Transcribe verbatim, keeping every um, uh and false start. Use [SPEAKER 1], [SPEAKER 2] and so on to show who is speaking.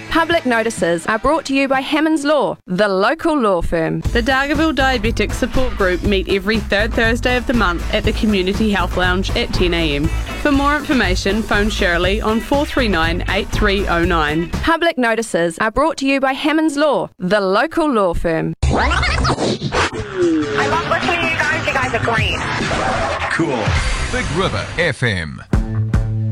[SPEAKER 1] Public notices are brought to you by Hammonds Law, the local law firm.
[SPEAKER 2] The Dargaville Diabetic Support Group meet every third Thursday of the month at the Community Health Lounge at ten a m. For more information, phone Shirley on four three nine, eight three zero nine.
[SPEAKER 1] Public notices are brought to you by Hammonds Law, the local law firm.
[SPEAKER 3] I love listening to you guys. You guys are great.
[SPEAKER 4] Cool. Big River F M.